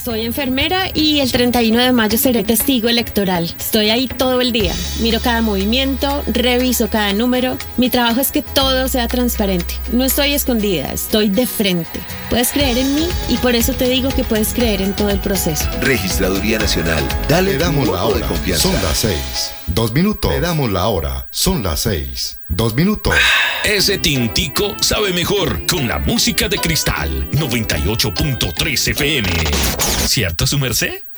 Soy enfermera y el 31 de mayo seré testigo electoral. Estoy ahí todo el día. Miro cada movimiento, reviso cada número. Mi trabajo es que todo sea transparente. No estoy escondida, estoy de frente. Puedes creer en mí y por eso te digo que puedes creer en todo el proceso. Registraduría Nacional. Dale, Le damos tu la voto de hora. confianza. Son las 6. 2 minutos. Le damos la hora. Son las 6. 2 minutos. Ese tintico sabe mejor con la música de Cristal 98.3 FM. ¿Cierto, su merced?